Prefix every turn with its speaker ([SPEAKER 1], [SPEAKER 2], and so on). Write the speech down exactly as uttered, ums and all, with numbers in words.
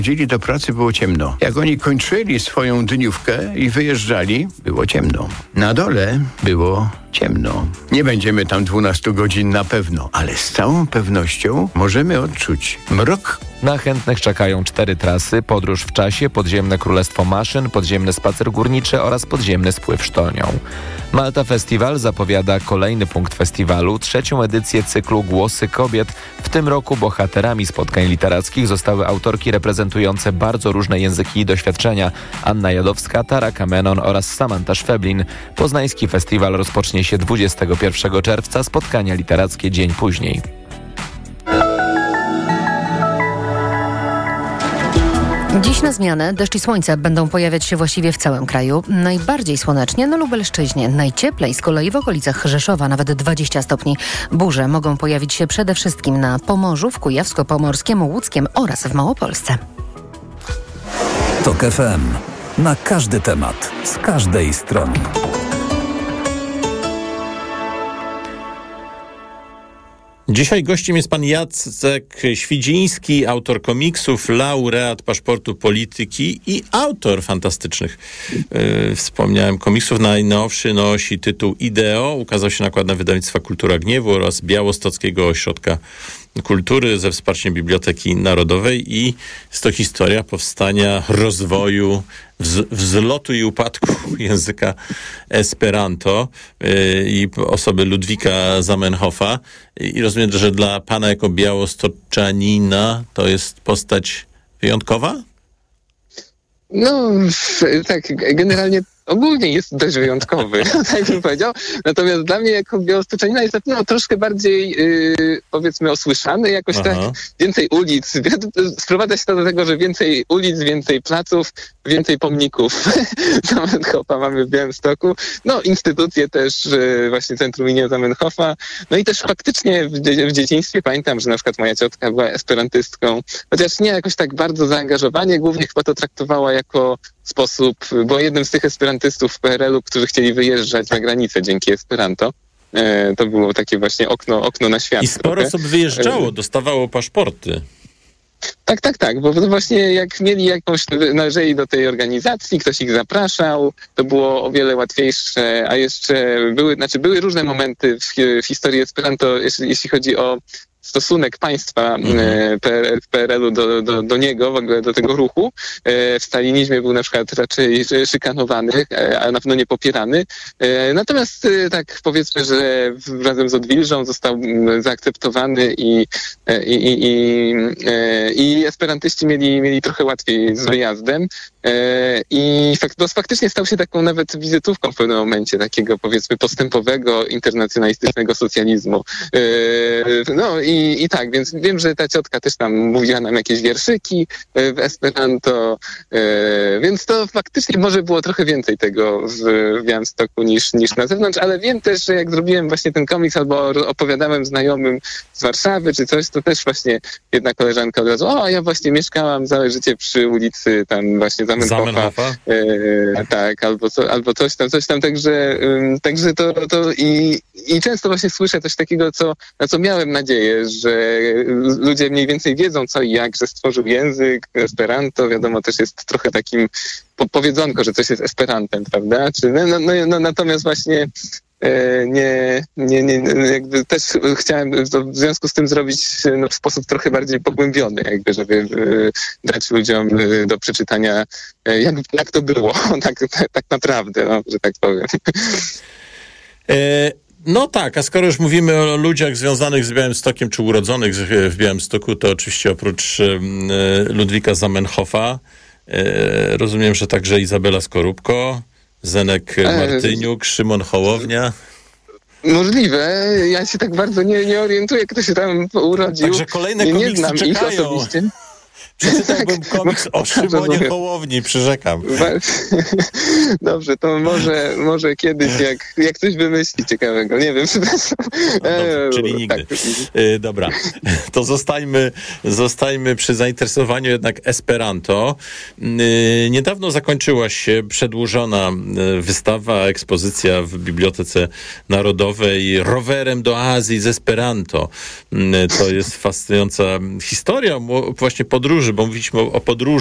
[SPEAKER 1] Chodzili do pracy, było ciemno. Jak oni kończyli swoją dniówkę i wyjeżdżali, było ciemno. Na dole było ciemno. Nie będziemy tam dwunastu godzin na pewno, ale z całą pewnością możemy odczuć mrok.
[SPEAKER 2] Na chętnych czekają cztery trasy: podróż w czasie, podziemne królestwo maszyn, podziemny spacer górniczy oraz podziemny spływ sztolnią. Malta Festiwal zapowiada kolejny punkt festiwalu, trzecią edycję cyklu Głosy Kobiet. W tym roku bohaterami spotkań literackich zostały autorki reprezentujące bardzo różne języki i doświadczenia: Anna Jadowska, Tara Kamenon oraz Samantha Szweblin. Poznański festiwal rozpocznie się dwudziestego pierwszego czerwca, spotkania literackie dzień później.
[SPEAKER 3] Dziś na zmianę deszcz i słońce będą pojawiać się właściwie w całym kraju. Najbardziej słonecznie na Lubelszczyźnie, najcieplej z kolei w okolicach Rzeszowa, nawet dwadzieścia stopni. Burze mogą pojawić się przede wszystkim na Pomorzu, w Kujawsko-Pomorskim, Łódzkiem oraz w Małopolsce.
[SPEAKER 4] Tok F M. Na każdy temat, z każdej strony.
[SPEAKER 5] Dzisiaj gościem jest pan Jacek Świdziński, autor komiksów, laureat Paszportu Polityki i autor fantastycznych, yy, wspomniałem, komiksów. Najnowszy nosi tytuł Ideo, ukazał się nakładem wydawnictwa Kultura Gniewu oraz Białostockiego Ośrodka Kultury ze wsparciem Biblioteki Narodowej i jest to historia powstania, rozwoju, wz- wzlotu i upadku języka Esperanto yy, i osoby Ludwika Zamenhofa. I rozumiem, że dla pana jako białostoczanina to jest postać wyjątkowa?
[SPEAKER 6] No, tak, generalnie ogólnie jest dość wyjątkowy, tak bym powiedział. Natomiast dla mnie jako białostoczanina jest na pewno troszkę bardziej, yy, powiedzmy, osłyszany, jakoś Aha. tak więcej ulic. Sprowadza się to do tego, że więcej ulic, więcej placów, więcej pomników Zamenhofa mamy w Białymstoku. No, instytucje też, yy, właśnie Centrum imienia Zamenhofa. No i też faktycznie w, dzie- w dzieciństwie pamiętam, że na przykład moja ciotka była esperantystką, chociaż nie jakoś tak bardzo zaangażowanie, głównie chyba to traktowała jako sposób, bo jednym z tych esperantystów w P R L-u, którzy chcieli wyjeżdżać za granicę dzięki Esperanto, e, to było takie właśnie okno, okno na świat.
[SPEAKER 5] I sporo trochę. osób wyjeżdżało, dostawało paszporty.
[SPEAKER 6] Tak, tak, tak, bo właśnie jak mieli jakąś, należeli do tej organizacji, ktoś ich zapraszał, to było o wiele łatwiejsze, a jeszcze były, znaczy były różne momenty w, w historii Esperanto, jeśli, jeśli chodzi o stosunek państwa mm. P R L-u do, do, do niego, w ogóle do tego ruchu. W stalinizmie był na przykład raczej szykanowany, a na pewno nie popierany. Natomiast tak powiedzmy, że razem z Odwilżą został zaakceptowany i, i, i, i, i esperantyści mieli, mieli trochę łatwiej z wyjazdem. I fakt, no, faktycznie stał się taką nawet wizytówką w pewnym momencie takiego, powiedzmy, postępowego, internacjonalistycznego socjalizmu. No i, i tak, więc wiem, że ta ciotka też tam mówiła nam jakieś wierszyki w Esperanto, więc to faktycznie może było trochę więcej tego w Białymstoku niż, niż na zewnątrz, ale wiem też, że jak zrobiłem właśnie ten komiks albo opowiadałem znajomym z Warszawy czy coś, to też właśnie jedna koleżanka od razu, o, ja właśnie mieszkałam całe życie przy ulicy tam właśnie Zamenhofa, e, tak, albo, co, albo coś tam, coś tam, także, um, także to, to i, i często właśnie słyszę coś takiego, co, na co miałem nadzieję, że ludzie mniej więcej wiedzą co i jak, że stworzył język Esperanto, wiadomo, też jest trochę takim po, powiedzonko, że coś jest Esperantem, prawda? Czy, no, no, no, no, natomiast właśnie Nie, nie, nie, jakby też chciałem w związku z tym zrobić no, w sposób trochę bardziej pogłębiony, jakby, żeby dać ludziom do przeczytania, jak, jak to było, tak, tak, tak naprawdę, no, że tak powiem.
[SPEAKER 5] E- No tak, a skoro już mówimy o ludziach związanych z Białymstokiem, czy urodzonych w Białymstoku, to oczywiście oprócz e, Ludwika Zamenhofa e, rozumiem, że także Izabela Skorupko, Zenek Martyniuk, Szymon Hołownia.
[SPEAKER 6] Możliwe. Ja się tak bardzo nie, nie orientuję, kto się tam urodził.
[SPEAKER 5] Także kolejne
[SPEAKER 6] nie,
[SPEAKER 5] komiksy
[SPEAKER 6] nie znam
[SPEAKER 5] czekają.
[SPEAKER 6] ich osobiście.
[SPEAKER 5] Przeczytałbym komiks o Szymonie Hołowni, przyrzekam.
[SPEAKER 6] Dobrze, to może, może kiedyś, jak, jak coś wymyśli ciekawego, nie wiem, przepraszam.
[SPEAKER 5] No dobrze, czyli nigdy. Tak. E, dobra, to zostańmy, zostańmy przy zainteresowaniu jednak Esperanto. E, niedawno zakończyła się przedłużona wystawa, ekspozycja w Bibliotece Narodowej Rowerem do Azji z Esperanto. E, to jest fascynująca historia właśnie podróży bo mówiliśmy o, o podróży,